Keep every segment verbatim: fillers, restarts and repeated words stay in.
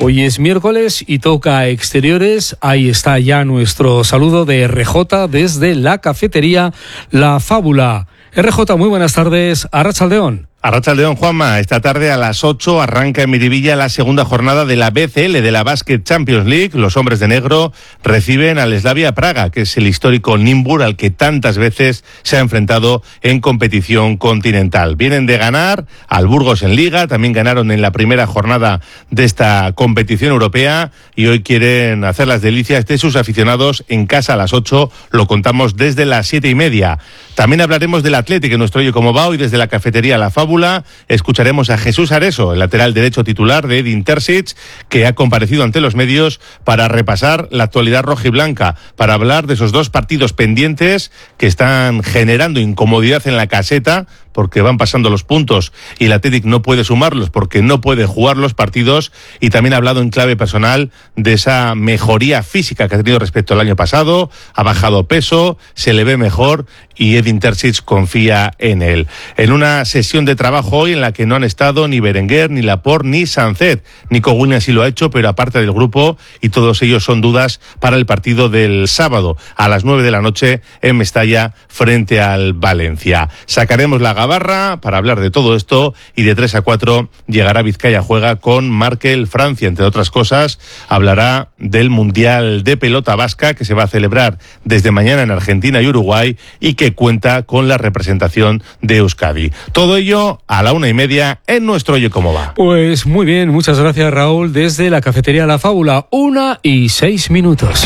Hoy es miércoles y toca exteriores. Ahí está ya nuestro saludo de R J desde la cafetería La Fábula. R J, muy buenas tardes. Arratsaldeon. Arratsaldeon, Juanma. Esta tarde a las ocho arranca en Miribilla la segunda jornada de la B C L, de la Basket Champions League. Los hombres de negro reciben al Slavia Praga, que es el histórico Nimbur al que tantas veces se ha enfrentado en competición continental. Vienen de ganar al Burgos en Liga, también ganaron en la primera jornada de esta competición europea y hoy quieren hacer las delicias de sus aficionados en casa a las ocho. Lo contamos desde las siete y media. También hablaremos del Athletic en nuestro Oye Cómo Va, y desde la cafetería La Fábula escucharemos a Jesús Areso, el lateral derecho titular de Edin Terzic, que ha comparecido ante los medios para repasar la actualidad rojiblanca, para hablar de esos dos partidos pendientes que están generando incomodidad en la caseta, porque van pasando los puntos y el Athletic no puede sumarlos porque no puede jugar los partidos, y también ha hablado en clave personal de esa mejoría física que ha tenido respecto al año pasado, ha bajado peso, se le ve mejor y Edin Terzic confía en él. En una sesión de trabajo hoy en la que no han estado ni Berenguer, ni Laporte, ni Sancet. Nico Williams sí lo ha hecho, pero aparte del grupo, y todos ellos son dudas para el partido del sábado a las nueve de la noche en Mestalla frente al Valencia. Sacaremos la Gabarra para hablar de todo esto, y de tres a cuatro llegará Vizcaya Juega con Markel Francia. Entre otras cosas, hablará del Mundial de Pelota Vasca que se va a celebrar desde mañana en Argentina y Uruguay y que cuenta con la representación de Euskadi. Todo ello a la una y media en nuestro Oye Cómo Va. Pues muy bien, muchas gracias, Raúl, desde la cafetería La Fábula. Una y seis minutos.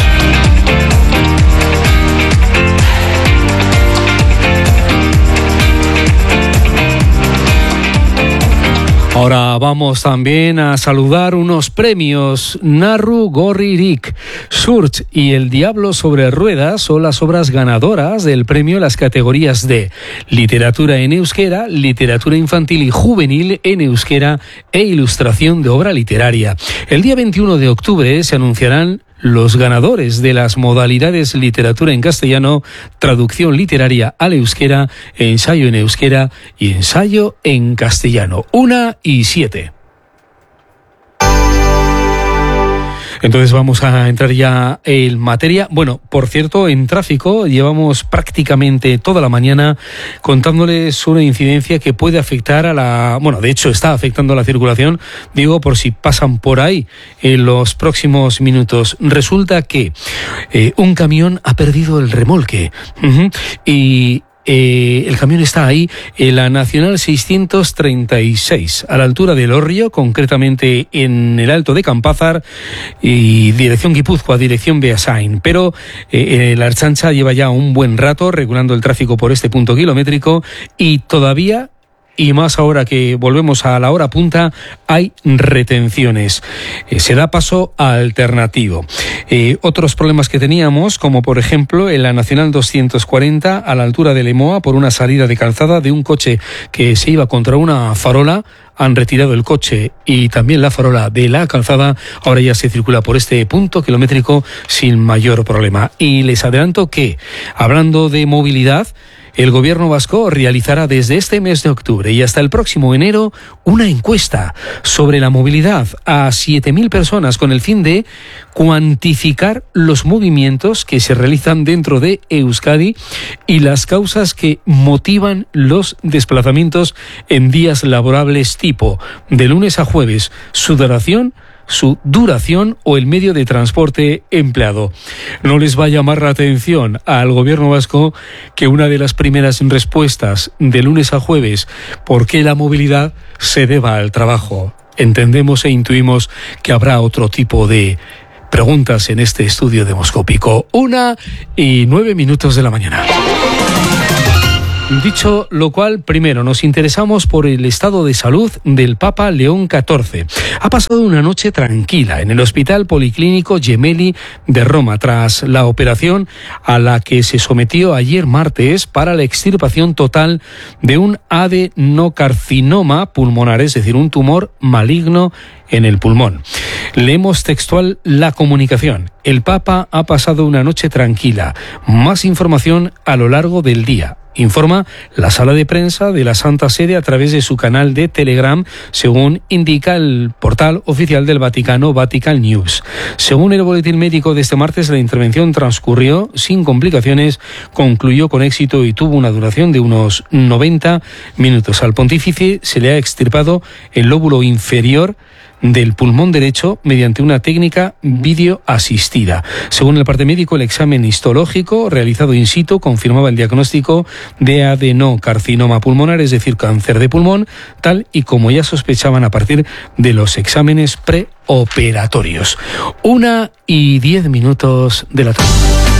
Ahora vamos también a saludar unos premios. Narru Gorririk, Surch y El Diablo sobre Ruedas son las obras ganadoras del premio en las categorías de literatura en euskera, literatura infantil y juvenil en euskera e ilustración de obra literaria. El día veintiuno de octubre se anunciarán los ganadores de las modalidades literatura en castellano, traducción literaria al euskera, ensayo en euskera y ensayo en castellano. Una y siete. Entonces vamos a entrar ya en materia. Bueno, por cierto, en tráfico llevamos prácticamente toda la mañana contándoles una incidencia que puede afectar a la... Bueno, de hecho está afectando a la circulación, digo, por si pasan por ahí en los próximos minutos. Resulta que eh, un camión ha perdido el remolque uh-huh, y... Eh, el camión está ahí en la Nacional seiscientos treinta y seis, a la altura de Elorrio, concretamente en el Alto de Campázar, y dirección Guipúzcoa, dirección Beasain. Pero eh, la Ertzaintza lleva ya un buen rato regulando el tráfico por este punto kilométrico y todavía... y más ahora que volvemos a la hora punta, hay retenciones. Eh, se da paso alternativo. Eh, otros problemas que teníamos, como por ejemplo en la Nacional doscientos cuarenta, a la altura de Lemoa, por una salida de calzada de un coche que se iba contra una farola, han retirado el coche y también la farola de la calzada. Ahora ya se circula por este punto kilométrico sin mayor problema. Y les adelanto que, hablando de movilidad, el gobierno vasco realizará desde este mes de octubre y hasta el próximo enero una encuesta sobre la movilidad a siete mil personas con el fin de cuantificar los movimientos que se realizan dentro de Euskadi y las causas que motivan los desplazamientos en días laborables tipo de lunes a jueves, su duración, su duración o el medio de transporte empleado. No les va a llamar la atención al gobierno vasco que una de las primeras respuestas de lunes a jueves, ¿por qué la movilidad?, se deba al trabajo. Entendemos e intuimos que habrá otro tipo de preguntas en este estudio demoscópico. Una y nueve minutos de la mañana. Dicho lo cual, primero nos interesamos por el estado de salud del Papa León catorce. Ha pasado una noche tranquila en el Hospital Policlínico Gemelli de Roma tras la operación a la que se sometió ayer martes para la extirpación total de un adenocarcinoma pulmonar, es decir, un tumor maligno en el pulmón. Leemos textual la comunicación. El Papa ha pasado una noche tranquila. Más información a lo largo del día. Informa la sala de prensa de la Santa Sede a través de su canal de Telegram, según indica el portal oficial del Vaticano, Vatican News. Según el boletín médico de este martes, la intervención transcurrió sin complicaciones, concluyó con éxito y tuvo una duración de unos noventa minutos. Al pontífice se le ha extirpado el lóbulo inferior del pulmón derecho mediante una técnica videoasistida. Según el parte médico, el examen histológico realizado in situ confirmaba el diagnóstico de adenocarcinoma pulmonar, es decir, cáncer de pulmón, tal y como ya sospechaban a partir de los exámenes preoperatorios. Una y diez minutos de la tarde.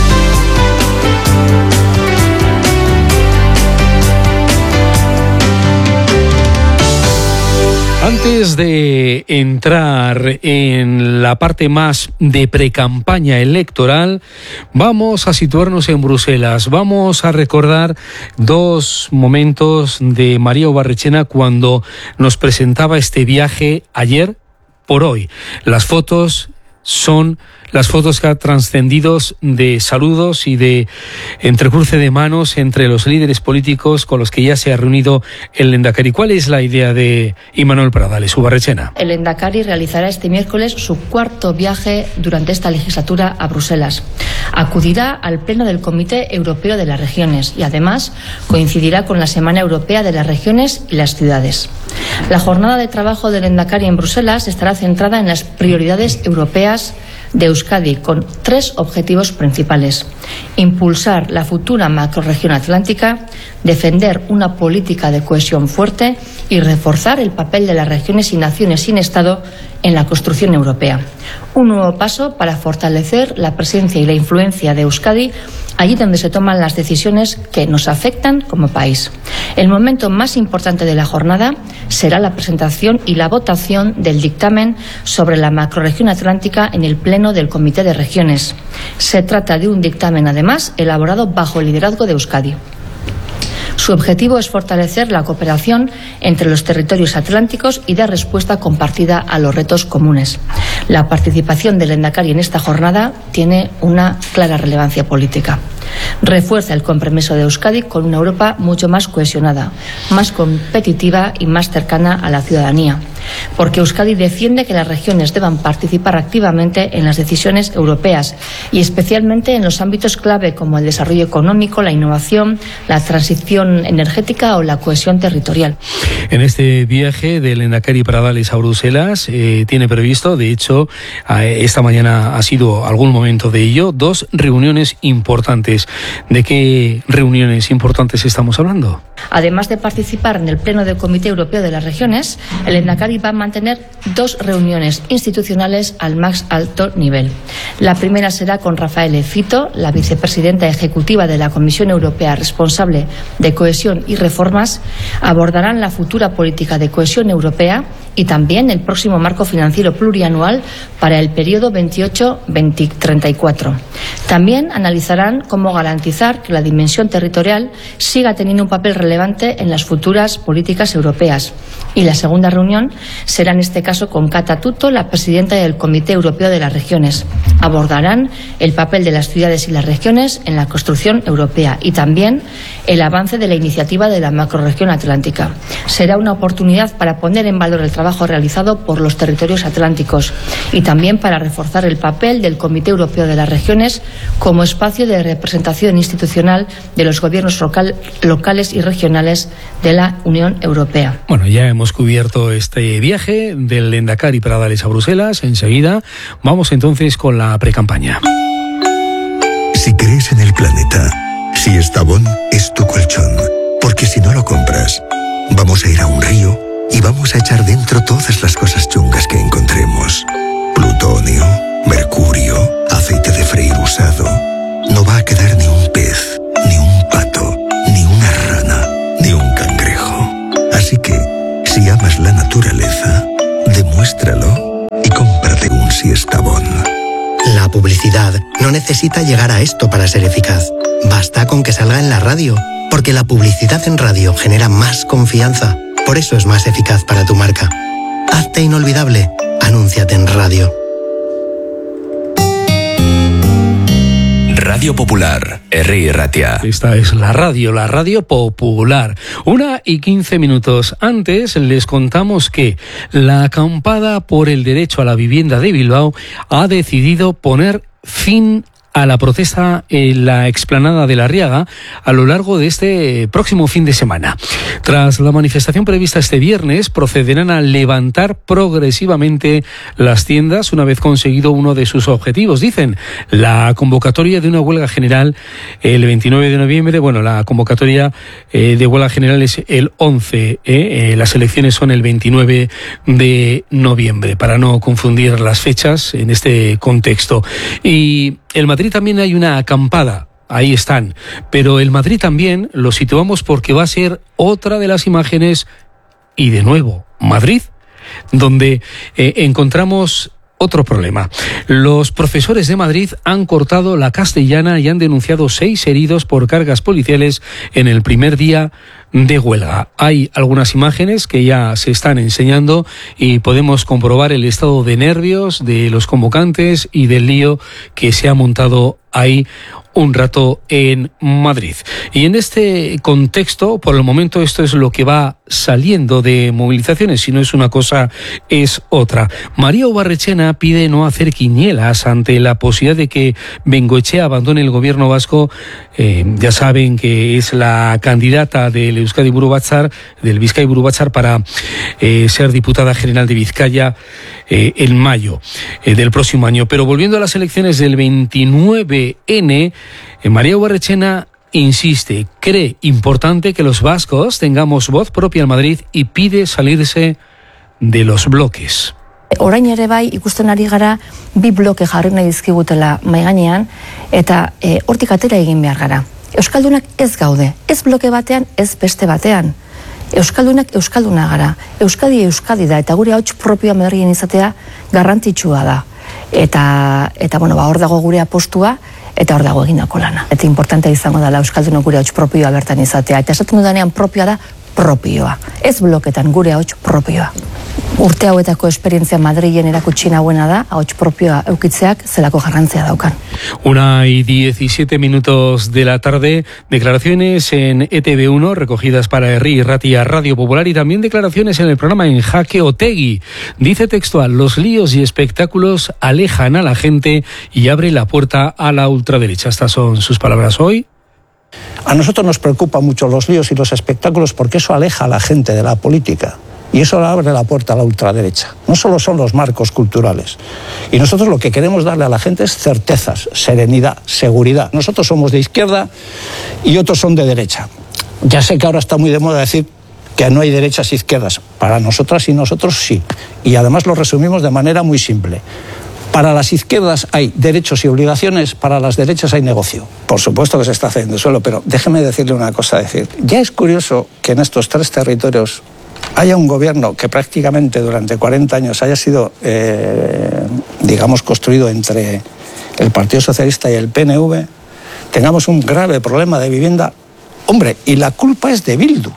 Antes de entrar en la parte más de precampaña electoral, vamos a situarnos en Bruselas. Vamos a recordar dos momentos de María Barrechena cuando nos presentaba este viaje ayer por hoy. Las fotos son las fotos que ha trascendido de saludos y de entrecruce de manos entre los líderes políticos con los que ya se ha reunido el Lehendakari. ¿Cuál es la idea de Imanol Pradales, Barrechena? El Lehendakari realizará este miércoles su cuarto viaje durante esta legislatura a Bruselas. Acudirá al pleno del Comité Europeo de las Regiones y además coincidirá con la Semana Europea de las Regiones y las Ciudades. La jornada de trabajo del Lehendakari en Bruselas estará centrada en las prioridades europeas de Euskadi, con tres objetivos principales: impulsar la futura macrorregión atlántica, defender una política de cohesión fuerte y reforzar el papel de las regiones y naciones sin Estado en la construcción europea. Un nuevo paso para fortalecer la presencia y la influencia de Euskadi allí donde se toman las decisiones que nos afectan como país. El momento más importante de la jornada será la presentación y la votación del dictamen sobre la macrorregión atlántica en el Pleno del Comité de Regiones. Se trata de un dictamen, además, elaborado bajo el liderazgo de Euskadi. Su objetivo es fortalecer la cooperación entre los territorios atlánticos y dar respuesta compartida a los retos comunes. La participación del Lehendakari en esta jornada tiene una clara relevancia política. Refuerza el compromiso de Euskadi con una Europa mucho más cohesionada, más competitiva y más cercana a la ciudadanía, porque Euskadi defiende que las regiones deban participar activamente en las decisiones europeas y especialmente en los ámbitos clave como el desarrollo económico, la innovación, la transición energética o la cohesión territorial. En este viaje del Lehendakari Pradales a Bruselas eh, tiene previsto, de hecho, eh, esta mañana ha sido algún momento de ello, dos reuniones importantes. ¿De qué reuniones importantes estamos hablando? Además de participar en el Pleno del Comité Europeo de las Regiones, el Lehendakari va a mantener dos reuniones institucionales al más alto nivel. La primera será con Rafael Fito, la vicepresidenta ejecutiva de la Comisión Europea responsable de Cohesión y Reformas. Abordarán la futura política de cohesión europea y también el próximo marco financiero plurianual para el periodo veintiocho a dos mil treinta y cuatro. También analizarán cómo garantizar que la dimensión territorial siga teniendo un papel relevante en las futuras políticas europeas. Y la segunda reunión será en este caso con Kata Tuto, la presidenta del Comité Europeo de las Regiones. Abordarán el papel de las ciudades y las regiones en la construcción europea y también el avance de la iniciativa de la macrorregión atlántica. Será una oportunidad para poner en valor el trabajo realizado por los territorios atlánticos y también para reforzar el papel del Comité Europeo de las Regiones como espacio de representación institucional de los gobiernos local, locales y regionales de la Unión Europea. Bueno, ya hemos cubierto este viaje del Lehendakari Pradales a Bruselas. Enseguida vamos entonces con la precampaña. Si crees en el planeta, si Estavón es tu colchón, porque si no lo compras, vamos a ir a un río y vamos a echar dentro todas las cosas chungas que encontremos. Plutonio, mercurio, aceite de freír usado. No va a quedar ni un pez, ni un pato, ni una rana, ni un cangrejo. Así que, si amas la naturaleza, demuéstralo y cómprate un Siestabón. La publicidad no necesita llegar a esto para ser eficaz. Basta con que salga en la radio, porque la publicidad en radio genera más confianza. Por eso es más eficaz para tu marca. Hazte inolvidable. Anúnciate en radio. Radio Popular, Herri Irratia. Esta es la radio, la radio popular. Una y quince minutos antes les contamos que la acampada por el derecho a la vivienda de Bilbao ha decidido poner fin a la protesta en la explanada de la Arriaga a lo largo de este próximo fin de semana. Tras la manifestación prevista este viernes, procederán a levantar progresivamente las tiendas una vez conseguido uno de sus objetivos. Dicen, la convocatoria de una huelga general el veintinueve de noviembre. Bueno, la convocatoria eh, de huelga general es el once. Eh, eh, las elecciones son el veintinueve de noviembre, para no confundir las fechas en este contexto. Y el Madrid también hay una acampada, ahí están, pero el Madrid también lo situamos porque va a ser otra de las imágenes, y de nuevo, Madrid, donde eh, encontramos otro problema. Los profesores de Madrid han cortado la Castellana y han denunciado seis heridos por cargas policiales en el primer día de huelga. Hay algunas imágenes que ya se están enseñando y podemos comprobar el estado de nervios de los convocantes y del lío que se ha montado ahí un rato en Madrid. Y en este contexto, por el momento, esto es lo que va saliendo de movilizaciones. Si no es una cosa, es otra. María Ubarrechena pide no hacer quinielas ante la posibilidad de que Bengoechea abandone el gobierno vasco. Eh, ya saben que es la candidata del Euskadi Buru Batzar, del Bizkai Buru Batzar, para eh, ser diputada general de Vizcaya eh, en mayo eh, del próximo año. Pero volviendo a las elecciones del veintinueve ene, eh, María Ubarrechena insiste, cree importante que los vascos tengamos voz propia en Madrid y pide salirse de los bloques. Orain ere bai ikusten ari gara bi bloke jarri nahi dizkigutela mahai gainean eta e, hortik atera egin behar gara. Euskaldunak ez gaude, ez bloke batean, ez beste batean. Euskaldunak euskalduna gara. Euskadi euskadi da eta gure ahots propioa Madrilen izatea garrantzitsua da. Eta eta bueno, ba hor dago gure apostua eta hor dago egindako lana. Eta importantea izango da euskaldunok gure ahots propioa bertan izatea. Eta esaten dudanean propioa da propioa. Ez bloketan gure ahots propioa. Urte hauetako esperientzia Madrilen erakutsi naguena da, ahots propioa eukitzeak zelako garrantzia daukan. Una y diecisiete minutos de la tarde, declaraciones en E Te Be uno recogidas para Herri Irratia Radio Popular y también declaraciones en el programa En Jaque Otegi. Dice textual, los líos y espectáculos alejan a la gente y abre la puerta a la ultraderecha. Estas son sus palabras hoy. A nosotros nos preocupan mucho los líos y los espectáculos porque eso aleja a la gente de la política. Y eso abre la puerta a la ultraderecha. No solo son los marcos culturales. Y nosotros lo que queremos darle a la gente es certezas, serenidad, seguridad. Nosotros somos de izquierda y otros son de derecha. Ya sé que ahora está muy de moda decir que no hay derechas e izquierdas. Para nosotras y nosotros sí. Y además lo resumimos de manera muy simple. Para las izquierdas hay derechos y obligaciones, para las derechas hay negocio. Por supuesto que se está haciendo suelo, pero déjeme decirle una cosa. Decir, ya es curioso que en estos tres territorios haya un gobierno que prácticamente durante cuarenta años haya sido, eh, digamos, construido entre el Partido Socialista y el P N V, tengamos un grave problema de vivienda. Hombre, y la culpa es de Bildu.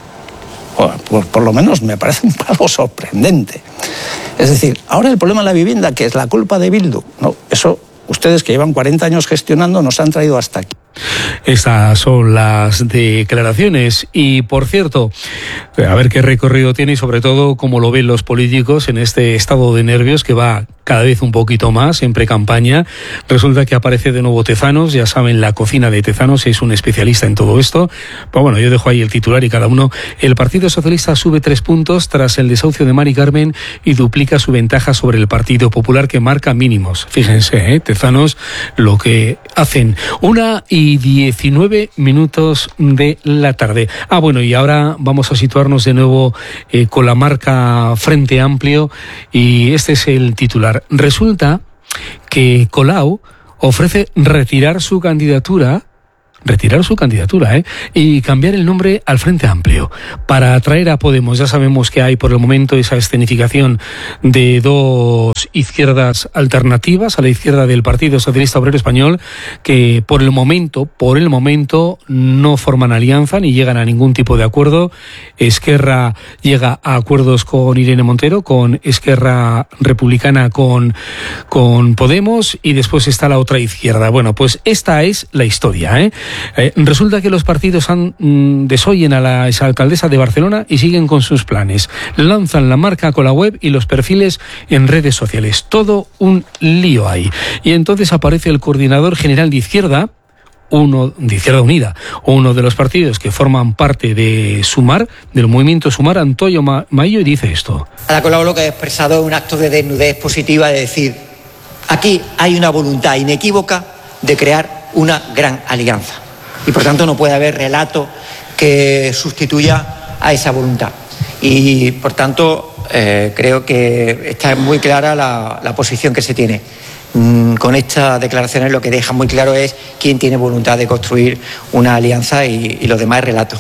Por, por, por lo menos me parece algo sorprendente. Es decir, ahora el problema de la vivienda, que es la culpa de Bildu, no, eso ustedes que llevan cuarenta años gestionando nos han traído hasta aquí. Estas son las declaraciones y, por cierto, a ver qué recorrido tiene y sobre todo cómo lo ven los políticos en este estado de nervios que va cada vez un poquito más en pre-campaña. Resulta que aparece de nuevo Tezanos, ya saben, la cocina de Tezanos es un especialista en todo esto. Pero bueno, yo dejo ahí el titular y cada uno. El Partido Socialista sube tres puntos tras el desahucio de Mari Carmen y duplica su ventaja sobre el Partido Popular, que marca mínimos. Fíjense, ¿eh? Tezanos, lo que hacen. Una y diecinueve minutos de la tarde. Ah, bueno, y ahora vamos a situarnos de nuevo eh, con la marca Frente Amplio y este es el titular. Resulta que Colau ofrece retirar su candidatura retirar su candidatura ¿eh? y cambiar el nombre al Frente Amplio para atraer a Podemos. Ya sabemos que hay por el momento esa escenificación de dos izquierdas alternativas a la izquierda del Partido Socialista Obrero Español, que por el momento, por el momento no forman alianza ni llegan a ningún tipo de acuerdo. Esquerra llega a acuerdos con Irene Montero, con Esquerra Republicana, con, con Podemos, y después está la otra izquierda. Bueno, pues esta es la historia. ¿eh? Eh, resulta que los partidos han, mm, desoyen a la exalcaldesa de Barcelona y siguen con sus planes. Lanzan la marca con la web y los perfiles en redes sociales. Todo un lío ahí. Y entonces aparece el coordinador general de izquierda, uno de Izquierda Unida, uno de los partidos que forman parte de Sumar, del movimiento Sumar, Antonio Maillo, y dice esto. Ada Colau lo que ha expresado es un acto de desnudez positiva, de decir, aquí hay una voluntad inequívoca de crear una gran alianza. Y por tanto no puede haber relato que sustituya a esa voluntad. Y por tanto eh, creo que está muy clara la, la posición que se tiene. Con estas declaraciones lo que deja muy claro es quién tiene voluntad de construir una alianza y, y los demás es relato.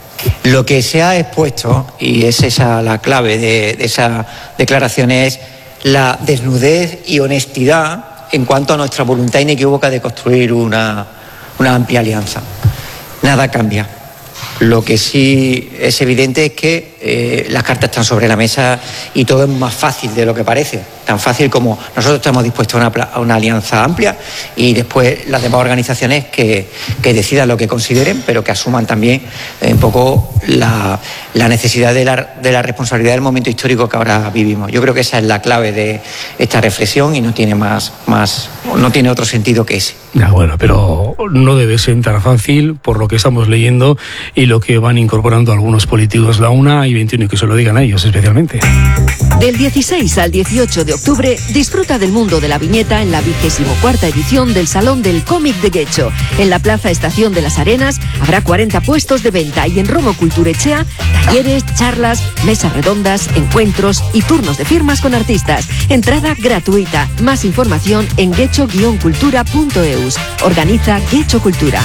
Lo que se ha expuesto, y es esa la clave de, de esas declaraciones, es la desnudez y honestidad en cuanto a nuestra voluntad inequívoca de construir una, una amplia alianza. Nada cambia. Lo que sí es evidente es que eh, las cartas están sobre la mesa y todo es más fácil de lo que parece. Tan fácil como nosotros estamos dispuestos a una, a una alianza amplia y después las demás organizaciones que, que decidan lo que consideren, pero que asuman también eh, un poco la, la necesidad de la, de la responsabilidad del momento histórico que ahora vivimos. Yo creo que esa es la clave de esta reflexión y no tiene más, más no tiene otro sentido que ese. Ya, bueno, pero no debe ser tan fácil por lo que estamos leyendo y lo que van incorporando algunos políticos, la una y veintiuno, y que se lo digan a ellos especialmente. Del dieciséis al dieciocho de octubre, disfruta del mundo de la viñeta en la vigésimo cuarta edición del Salón del Cómic de Guecho. En la Plaza Estación de las Arenas habrá cuarenta puestos de venta y en Romo Culturechea, talleres, charlas, mesas redondas, encuentros y turnos de firmas con artistas. Entrada gratuita. Más información en guecho guion cultura punto eus. Organiza Guecho Cultura.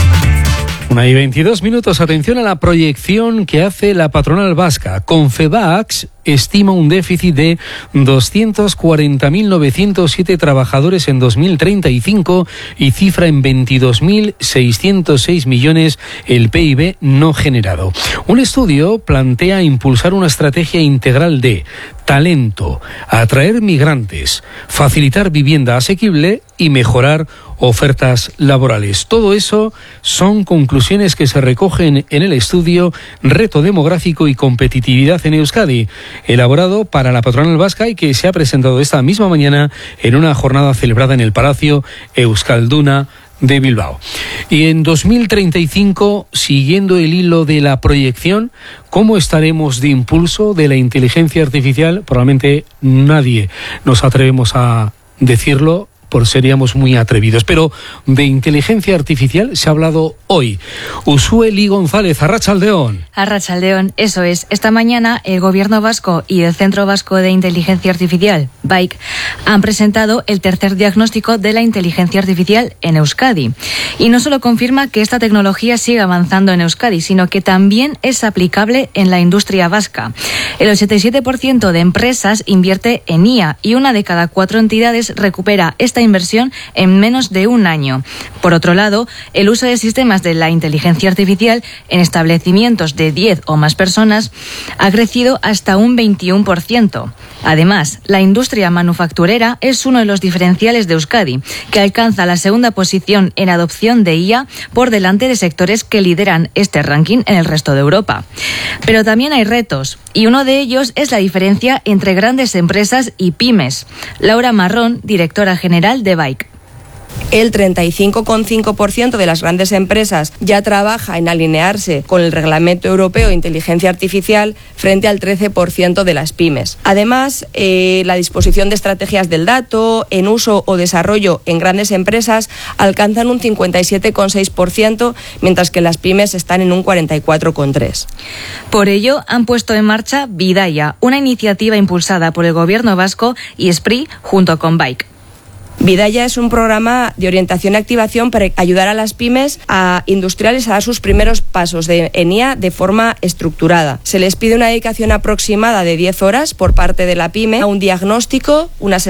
Una y veintidós minutos. Atención a la proyección que hace la patronal vasca. Confebask estima un déficit de doscientos cuarenta mil novecientos siete trabajadores en dos mil treinta y cinco y cifra en veintidós mil seiscientos seis millones el P I B no generado. Un estudio plantea impulsar una estrategia integral de talento, atraer migrantes, facilitar vivienda asequible y mejorar ofertas laborales. Todo eso son conclusiones que se recogen en el estudio Reto Demográfico y Competitividad en Euskadi, elaborado para la patronal vasca y que se ha presentado esta misma mañana en una jornada celebrada en el Palacio Euskalduna de Bilbao. Y en dos mil treinta y cinco, siguiendo el hilo de la proyección, ¿cómo estaremos de impulso de la inteligencia artificial? Probablemente nadie nos atrevemos a decirlo, por seríamos muy atrevidos. Pero de inteligencia artificial se ha hablado hoy. Uxue Li González, Arratsaldeon. Arratsaldeon, eso es. Esta mañana el Gobierno vasco y el Centro Vasco de Inteligencia Artificial, B A I C, han presentado el tercer diagnóstico de la inteligencia artificial en Euskadi. Y no solo confirma que esta tecnología sigue avanzando en Euskadi, sino que también es aplicable en la industria vasca. El ochenta y siete por ciento de empresas invierte en I A y una de cada cuatro entidades recupera esta inversión en menos de un año. Por otro lado, el uso de sistemas de la inteligencia artificial en establecimientos de diez o más personas ha crecido hasta un veintiuno por ciento. Además, la industria manufacturera es uno de los diferenciales de Euskadi, que alcanza la segunda posición en adopción de I A por delante de sectores que lideran este ranking en el resto de Europa. Pero también hay retos, y uno de ellos es la diferencia entre grandes empresas y pymes. Laura Marrón, directora general de B A I C. El treinta y cinco coma cinco por ciento de las grandes empresas ya trabaja en alinearse con el Reglamento Europeo de Inteligencia Artificial frente al trece por ciento de las pymes. Además, eh, la disposición de estrategias del dato en uso o desarrollo en grandes empresas alcanzan un cincuenta y siete coma seis por ciento, mientras que las pymes están en un cuarenta y cuatro coma tres por ciento. Por ello, han puesto en marcha Bidaya, una iniciativa impulsada por el Gobierno vasco y S P R I junto con B A I C. Vidalla es un programa de orientación y activación para ayudar a las pymes a industriales a dar sus primeros pasos de, en I A de forma estructurada. Se les pide una dedicación aproximada de diez horas por parte de la pyme a un diagnóstico, una